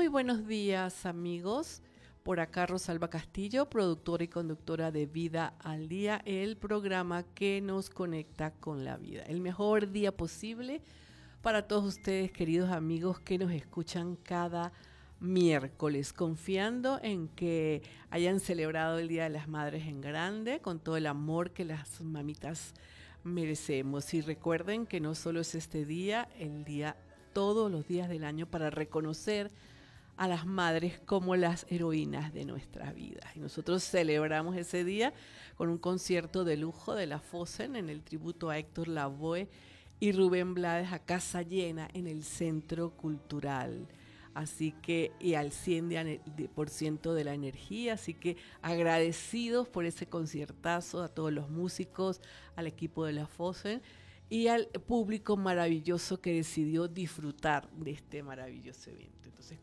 Muy buenos días, amigos. Por acá Rosalba Castillo, productora y conductora de Vida al Día, el programa que nos conecta con la vida. El mejor día posible para todos ustedes, queridos amigos, que nos escuchan cada miércoles, confiando en que hayan celebrado el Día de las Madres en grande, con todo el amor que las mamitas merecemos. Y recuerden que no solo es este día, el día todos los días del año para reconocer a las madres como las heroínas de nuestras vidas. Y nosotros celebramos ese día con un concierto de lujo de la Fosen en el tributo a Héctor Lavoe y Rubén Blades a casa llena en el Centro Cultural. Así que, y al 100% de la energía, así que agradecidos por ese conciertazo a todos los músicos, al equipo de la Fosen y al público maravilloso que decidió disfrutar de este maravilloso evento. Entonces,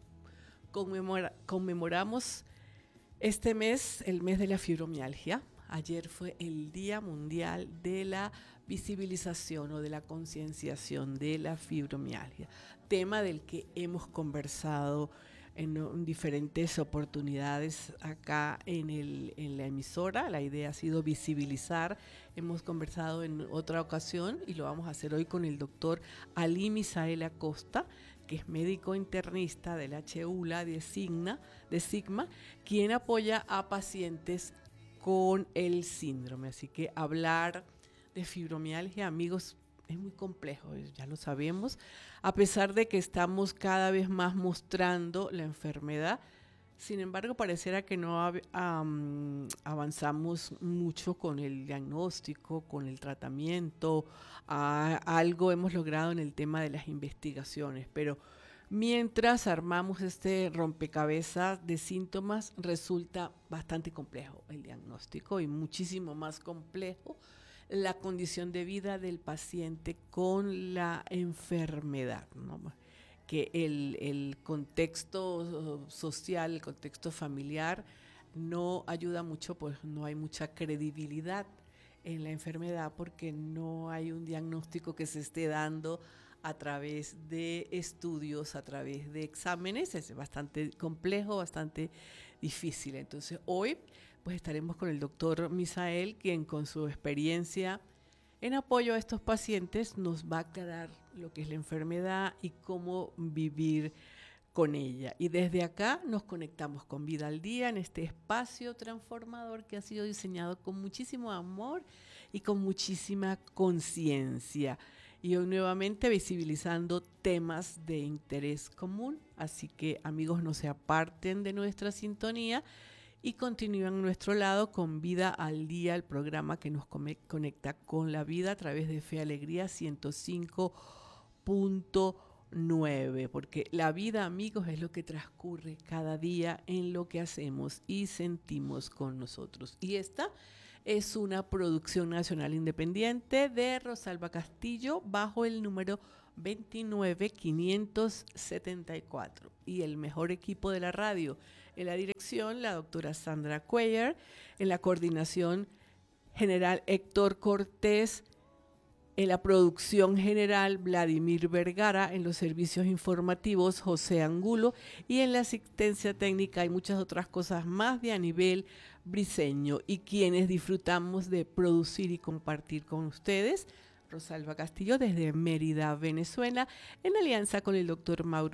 conmemoramos este mes, el mes de la fibromialgia. Ayer fue el Día Mundial de la Visibilización o de la Concienciación de la Fibromialgia, tema del que hemos conversado en diferentes oportunidades acá en la emisora. La idea ha sido visibilizar. Hemos conversado en otra ocasión y lo vamos a hacer hoy con el doctor Ali Misael Acosta, que es médico internista del HULA de Sigma, quien apoya a pacientes con el síndrome. Así que hablar de fibromialgia, amigos, es muy complejo, ya lo sabemos, a pesar de que estamos cada vez más mostrando la enfermedad. Sin embargo, pareciera que no avanzamos mucho con el diagnóstico, con el tratamiento. Algo hemos logrado en el tema de las investigaciones, pero mientras armamos este rompecabezas de síntomas, resulta bastante complejo el diagnóstico y muchísimo más complejo la condición de vida del paciente con la enfermedad, ¿no? Que el contexto social, el contexto familiar no ayuda mucho, pues no hay mucha credibilidad en la enfermedad porque no hay un diagnóstico que se esté dando a través de estudios, a través de exámenes. Es bastante complejo, bastante difícil. Entonces hoy pues estaremos con el doctor Misael, quien con su experiencia en apoyo a estos pacientes nos va a aclarar lo que es la enfermedad y cómo vivir con ella. Y desde acá nos conectamos con Vida al Día en este espacio transformador que ha sido diseñado con muchísimo amor y con muchísima conciencia. Y hoy nuevamente visibilizando temas de interés común. Así que, amigos, no se aparten de nuestra sintonía y continúan a nuestro lado con Vida al Día, el programa que nos conecta con la vida a través de Fe Alegría 105.9, porque la vida, amigos, es lo que transcurre cada día en lo que hacemos y sentimos con nosotros. Y esta es una producción nacional independiente de Rosalba Castillo bajo el número 29574 y el mejor equipo de la radio. En la dirección, la doctora Sandra Cuellar, en la coordinación general Héctor Cortés, en la producción general Vladimir Vergara, en los servicios informativos José Angulo y en la asistencia técnica hay muchas otras cosas más de a nivel briseño y quienes disfrutamos de producir y compartir con ustedes. Rosalba Castillo desde Mérida, Venezuela, en alianza con el doctor Mauro